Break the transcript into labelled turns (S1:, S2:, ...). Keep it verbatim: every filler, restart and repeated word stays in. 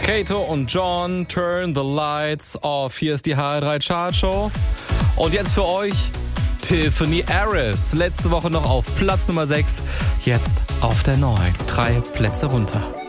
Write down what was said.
S1: Kato und John, Turn the Lights Off. Hier ist die H R drei Chart Show. Und jetzt für euch Tiffany Harris. Letzte Woche noch auf Platz Nummer sechs, jetzt auf der neun. Drei Plätze runter.